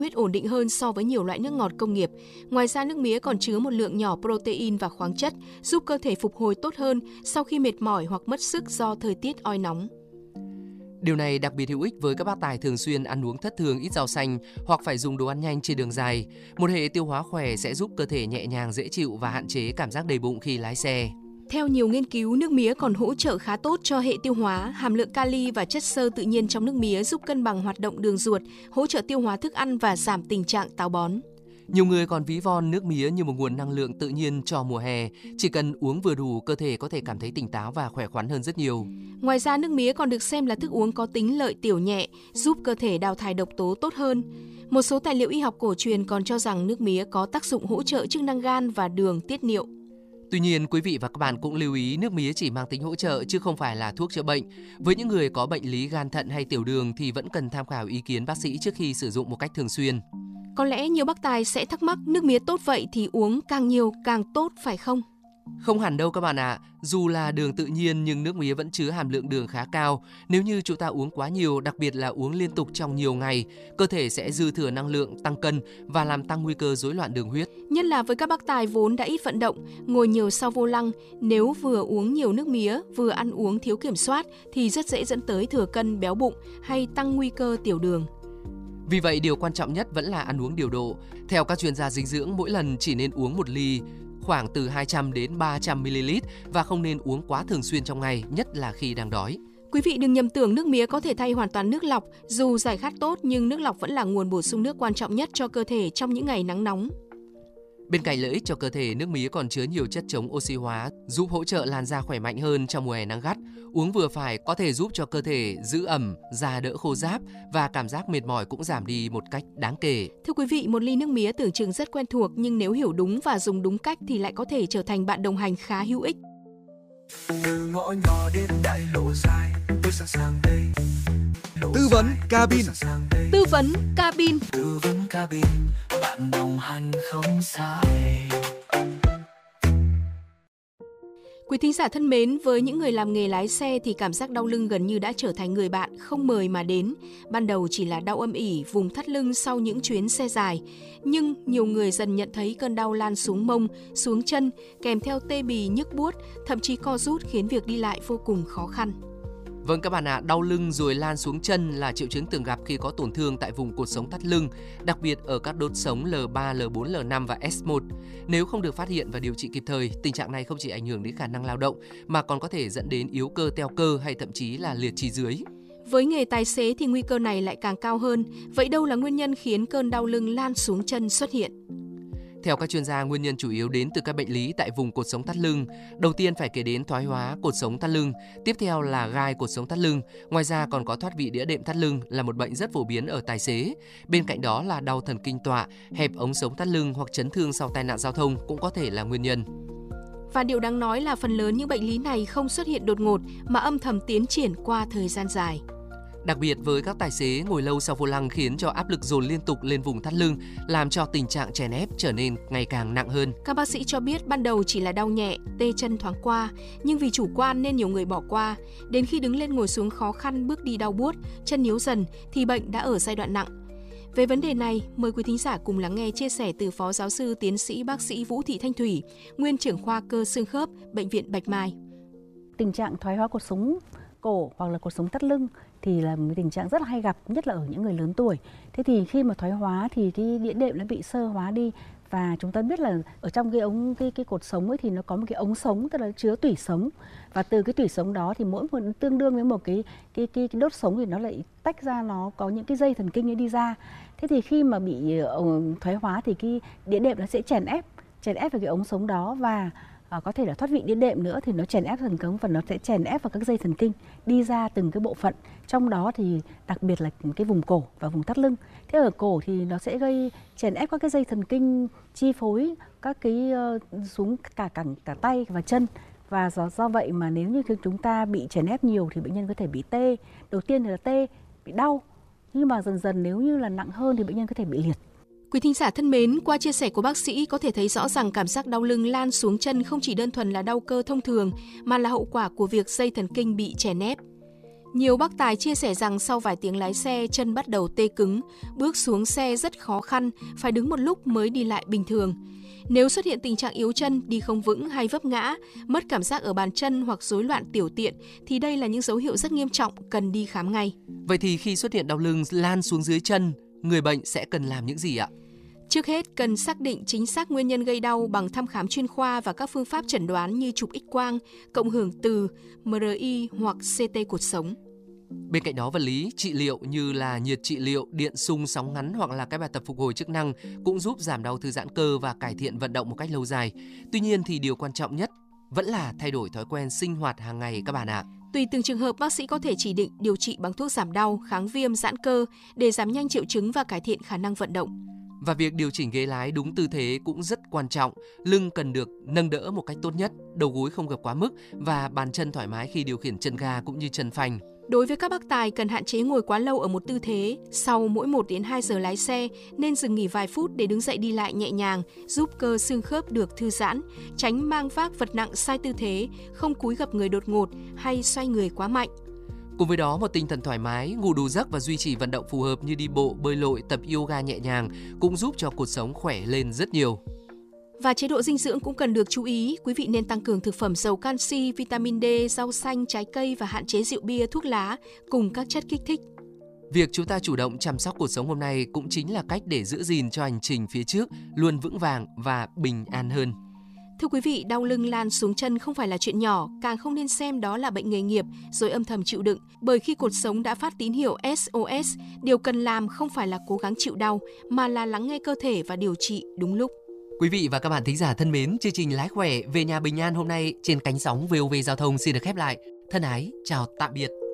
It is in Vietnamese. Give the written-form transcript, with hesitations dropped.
huyết ổn định hơn so với nhiều loại nước ngọt công nghiệp. Ngoài ra, nước mía còn chứa một lượng nhỏ protein và khoáng chất, giúp cơ thể phục hồi tốt hơn sau khi mệt mỏi hoặc mất sức do thời tiết oi nóng. Điều này đặc biệt hữu ích với các bác tài thường xuyên ăn uống thất thường ít rau xanh hoặc phải dùng đồ ăn nhanh trên đường dài. Một hệ tiêu hóa khỏe sẽ giúp cơ thể nhẹ nhàng dễ chịu và hạn chế cảm giác đầy bụng khi lái xe. Theo nhiều nghiên cứu, nước mía còn hỗ trợ khá tốt cho hệ tiêu hóa. Hàm lượng kali và chất xơ tự nhiên trong nước mía giúp cân bằng hoạt động đường ruột, hỗ trợ tiêu hóa thức ăn và giảm tình trạng táo bón. Nhiều người còn ví von nước mía như một nguồn năng lượng tự nhiên cho mùa hè. Chỉ cần uống vừa đủ, cơ thể có thể cảm thấy tỉnh táo và khỏe khoắn hơn rất nhiều. Ngoài ra, nước mía còn được xem là thức uống có tính lợi tiểu nhẹ, giúp cơ thể đào thải độc tố tốt hơn. Một số tài liệu y học cổ truyền còn cho rằng nước mía có tác dụng hỗ trợ chức năng gan và đường tiết niệu. Tuy nhiên, quý vị và các bạn cũng lưu ý nước mía chỉ mang tính hỗ trợ chứ không phải là thuốc chữa bệnh. Với những người có bệnh lý gan thận hay tiểu đường thì vẫn cần tham khảo ý kiến bác sĩ trước khi sử dụng một cách thường xuyên. Có lẽ nhiều bác tài sẽ thắc mắc nước mía tốt vậy thì uống càng nhiều càng tốt phải không? Không hẳn đâu các bạn ạ. Dù là đường tự nhiên nhưng nước mía vẫn chứa hàm lượng đường khá cao. Nếu như chúng ta uống quá nhiều, đặc biệt là uống liên tục trong nhiều ngày, cơ thể sẽ dư thừa năng lượng, tăng cân và làm tăng nguy cơ rối loạn đường huyết. Nhất là với các bác tài vốn đã ít vận động, ngồi nhiều sau vô lăng, nếu vừa uống nhiều nước mía, vừa ăn uống thiếu kiểm soát thì rất dễ dẫn tới thừa cân, béo bụng hay tăng nguy cơ tiểu đường. Vì vậy, điều quan trọng nhất vẫn là ăn uống điều độ. Theo các chuyên gia dinh dưỡng, mỗi lần chỉ nên uống 1 ly, khoảng từ 200 đến 300 ml và không nên uống quá thường xuyên trong ngày, nhất là khi đang đói. Quý vị đừng nhầm tưởng nước mía có thể thay hoàn toàn nước lọc. Dù giải khát tốt nhưng nước lọc vẫn là nguồn bổ sung nước quan trọng nhất cho cơ thể trong những ngày nắng nóng. Bên cạnh lợi ích cho cơ thể, nước mía còn chứa nhiều chất chống oxy hóa, giúp hỗ trợ làn da khỏe mạnh hơn trong mùa hè nắng gắt. Uống vừa phải có thể giúp cho cơ thể giữ ẩm, da đỡ khô ráp và cảm giác mệt mỏi cũng giảm đi một cách đáng kể. Thưa quý vị, một ly nước mía tưởng chừng rất quen thuộc nhưng nếu hiểu đúng và dùng đúng cách thì lại có thể trở thành bạn đồng hành khá hữu ích. Từ ngõ nhỏ đến đại lộ dài, tôi sẵn sàng đây. Tư vấn cabin. Tư vấn cabin. Tư vấn cabin, bạn đồng hành không sai. Quý thính giả thân mến, với những người làm nghề lái xe thì cảm giác đau lưng gần như đã trở thành người bạn không mời mà đến. Ban đầu chỉ là đau âm ỉ vùng thắt lưng sau những chuyến xe dài, nhưng nhiều người dần nhận thấy cơn đau lan xuống mông, xuống chân, kèm theo tê bì, nhức buốt, thậm chí co rút khiến việc đi lại vô cùng khó khăn. Vâng các bạn ạ, đau lưng rồi lan xuống chân là triệu chứng thường gặp khi có tổn thương tại vùng cột sống thắt lưng, đặc biệt ở các đốt sống L3, L4, L5 và S1. Nếu không được phát hiện và điều trị kịp thời, tình trạng này không chỉ ảnh hưởng đến khả năng lao động mà còn có thể dẫn đến yếu cơ teo cơ hay thậm chí là liệt chi dưới. Với nghề tài xế thì nguy cơ này lại càng cao hơn. Vậy đâu là nguyên nhân khiến cơn đau lưng lan xuống chân xuất hiện? Theo các chuyên gia, nguyên nhân chủ yếu đến từ các bệnh lý tại vùng cột sống thắt lưng. Đầu tiên phải kể đến thoái hóa cột sống thắt lưng, tiếp theo là gai cột sống thắt lưng. Ngoài ra còn có thoát vị đĩa đệm thắt lưng là một bệnh rất phổ biến ở tài xế. Bên cạnh đó là đau thần kinh tọa, hẹp ống sống thắt lưng hoặc chấn thương sau tai nạn giao thông cũng có thể là nguyên nhân. Và điều đáng nói là phần lớn những bệnh lý này không xuất hiện đột ngột mà âm thầm tiến triển qua thời gian dài. Đặc biệt với các tài xế ngồi lâu sau vô lăng khiến cho áp lực dồn liên tục lên vùng thắt lưng, làm cho tình trạng chèn ép trở nên ngày càng nặng hơn. Các bác sĩ cho biết ban đầu chỉ là đau nhẹ, tê chân thoáng qua, nhưng vì chủ quan nên nhiều người bỏ qua. Đến khi đứng lên ngồi xuống khó khăn, bước đi đau buốt, chân níu dần thì bệnh đã ở giai đoạn nặng. Về vấn đề này, mời quý thính giả cùng lắng nghe chia sẻ từ Phó Giáo sư Tiến sĩ Bác sĩ Vũ Thị Thanh Thủy, Nguyên trưởng khoa cơ xương khớp, Bệnh viện Bạch Mai. Tình trạng thoái hóa cột sống cổ hoặc là cột sống thắt lưng thì là một tình trạng rất là hay gặp, nhất là ở những người lớn tuổi. Thế thì khi mà thoái hóa thì cái đĩa đệm nó bị xơ hóa đi, và chúng ta biết là ở trong cái cột sống ấy thì nó có một cái ống sống, tức là chứa tủy sống, và từ cái tủy sống đó thì mỗi một tương đương với một cái đốt sống thì nó lại tách ra, nó có những cái dây thần kinh ấy đi ra. Thế thì khi mà bị thoái hóa thì cái đĩa đệm nó sẽ chèn ép vào cái ống sống đó, và có thể là thoát vị đĩa đệm nữa thì nó chèn ép thần kinh và nó sẽ chèn ép vào các dây thần kinh đi ra từng cái bộ phận, trong đó thì đặc biệt là cái vùng cổ và vùng thắt lưng. Thế ở cổ thì nó sẽ gây chèn ép các cái dây thần kinh chi phối các cái xuống cả tay và chân, và do vậy mà nếu như chúng ta bị chèn ép nhiều thì bệnh nhân có thể bị tê. Đầu tiên thì là tê, bị đau, nhưng mà dần dần nếu như là nặng hơn thì bệnh nhân có thể bị liệt. Quý thính giả thân mến, qua chia sẻ của bác sĩ có thể thấy rõ rằng cảm giác đau lưng lan xuống chân không chỉ đơn thuần là đau cơ thông thường mà là hậu quả của việc dây thần kinh bị chèn ép. Nhiều bác tài chia sẻ rằng sau vài tiếng lái xe, chân bắt đầu tê cứng, bước xuống xe rất khó khăn, phải đứng một lúc mới đi lại bình thường. Nếu xuất hiện tình trạng yếu chân, đi không vững hay vấp ngã, mất cảm giác ở bàn chân hoặc rối loạn tiểu tiện thì đây là những dấu hiệu rất nghiêm trọng, cần đi khám ngay. Vậy thì khi xuất hiện đau lưng lan xuống dưới chân, người bệnh sẽ cần làm những gì ạ? Trước hết, cần xác định chính xác nguyên nhân gây đau bằng thăm khám chuyên khoa và các phương pháp chẩn đoán như chụp X-quang, cộng hưởng từ, MRI hoặc CT cột sống. Bên cạnh đó, vật lý trị liệu như là nhiệt trị liệu, điện xung sóng ngắn hoặc là các bài tập phục hồi chức năng cũng giúp giảm đau, thư giãn cơ và cải thiện vận động một cách lâu dài. Tuy nhiên thì điều quan trọng nhất vẫn là thay đổi thói quen sinh hoạt hàng ngày các bạn ạ. Tùy từng trường hợp, bác sĩ có thể chỉ định điều trị bằng thuốc giảm đau, kháng viêm, giãn cơ để giảm nhanh triệu chứng và cải thiện khả năng vận động. Và việc điều chỉnh ghế lái đúng tư thế cũng rất quan trọng. Lưng cần được nâng đỡ một cách tốt nhất, đầu gối không gập quá mức và bàn chân thoải mái khi điều khiển chân ga cũng như chân phanh. Đối với các bác tài, cần hạn chế ngồi quá lâu ở một tư thế. Sau mỗi 1 đến 2 giờ lái xe, nên dừng nghỉ vài phút để đứng dậy đi lại nhẹ nhàng, giúp cơ xương khớp được thư giãn, tránh mang vác vật nặng sai tư thế, không cúi gập người đột ngột hay xoay người quá mạnh. Cùng với đó, một tinh thần thoải mái, ngủ đủ giấc và duy trì vận động phù hợp như đi bộ, bơi lội, tập yoga nhẹ nhàng cũng giúp cho cuộc sống khỏe lên rất nhiều. Và chế độ dinh dưỡng cũng cần được chú ý. Quý vị nên tăng cường thực phẩm giàu canxi, vitamin D, rau xanh, trái cây và hạn chế rượu bia, thuốc lá cùng các chất kích thích. Việc chúng ta chủ động chăm sóc cuộc sống hôm nay cũng chính là cách để giữ gìn cho hành trình phía trước luôn vững vàng và bình an hơn. Thưa quý vị, đau lưng lan xuống chân không phải là chuyện nhỏ, càng không nên xem đó là bệnh nghề nghiệp rồi âm thầm chịu đựng. Bởi khi cột sống đã phát tín hiệu SOS, điều cần làm không phải là cố gắng chịu đau, mà là lắng nghe cơ thể và điều trị đúng lúc. Quý vị và các bạn thính giả thân mến, chương trình Lái khỏe về nhà bình an hôm nay trên cánh sóng VOV Giao thông xin được khép lại. Thân ái, chào tạm biệt.